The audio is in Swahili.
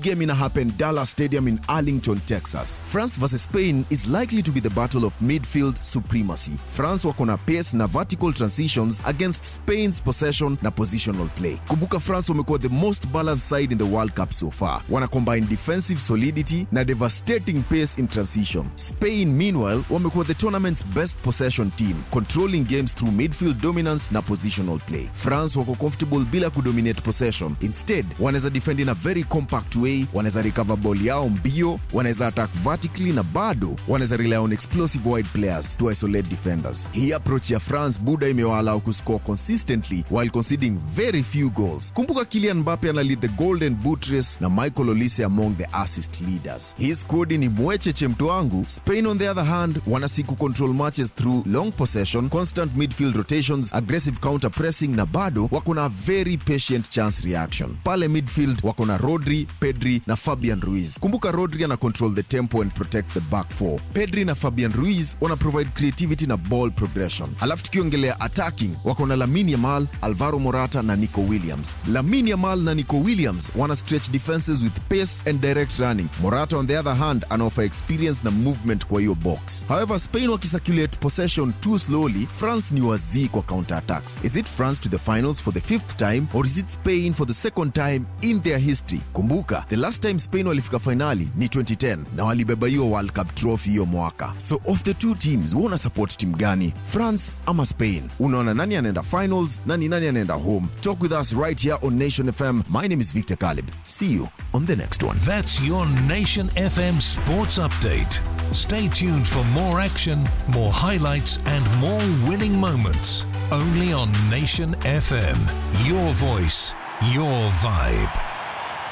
game ina happen Dallas Stadium in Arlington, Texas. France versus Spain is likely to be the battle of midfield supremacy. France wako na pace na vertical transitions against Spain's possession na positional play. Kumbuka France wamekuwa the most balanced side in the World Cup so far. Wana combine defensive solidity na devastating pace in transition. Spain meanwhile wamekuwa the tournament's best possession team, controlling games through midfield dominance na positional play. France wako comfortable bila kudominate possession. Instead, wanaweza defend in a very compact way, wanaweza recover ball yao mbio, wanaweza attack vertically na bado wanaweza rely on explosive wide players to isolate defenders. Hii approach ya France buda imewaallow kuscore consistently while conceding very few goals. Kumbuka Kylian Mbappe ana lead the Golden Boot race na Michael Olise among the assist leaders. His squad ni mwecheche mtu wangu. Spain on the other hand wanasiku control matches through long possession, constant midfield rotations, aggressive counter pressing na bado wako na very patient chance reaction. Pale midfield wako na Rodri, Pedri na Fabian Ruiz. Kumbuka Rodri ana control the tempo and protects the back four. Pedri na Fabian Ruiz wana provide creativity na ball progression. Alafu tukiongelea attacking wako na Lamine Yamal, Alvaro Morata na Nico Williams. Lamine Yamal na Nico Williams wana stretch defenses with pace and direct running. Morata on the other hand ana offer experience na movement kwa hiyo box. However, Spain wakisirculate possession too slowly, France ni wazii kwa counter attacks. Is it France to the finals for the 5th time or is it Spain for the 2nd time in their history? Kumbuka, the last time Spain walifika finali ni 2010 na walibeba hiyo World Cup trophy hiyo mwaka. So of the two teams, una support team gani? France ama Spain? Unaona nani anaenda finals, nani anaenda home? Talk with us right here on Nation FM. My name is Victor Kalib. See you on the next one. That's your Nation FM Sports Update. Stay tuned for more action, more highlights and more winning moments. Only on Nation FM. Your voice, your vibe.